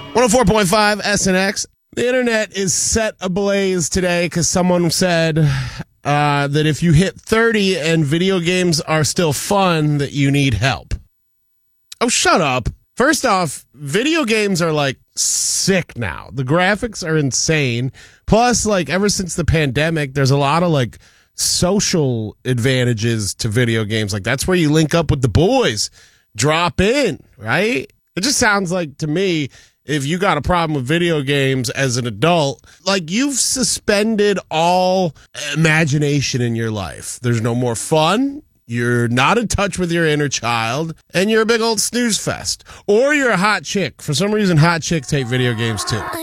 104.5 SNX. The internet is set ablaze today because someone said that if you hit 30 and video games are still fun, that you need help. Oh, shut up. First off, video games are like sick now. The graphics are insane. Plus, like ever since the pandemic, there's a lot of like social advantages to video games. Like that's where you link up with the boys, drop in, right? It just sounds like to me, if you got a problem with video games as an adult, like you've suspended all imagination in your life. There's no more fun. You're not in touch with your inner child, and you're a big old snooze fest. Or you're a hot chick. For some reason, hot chicks hate video games too.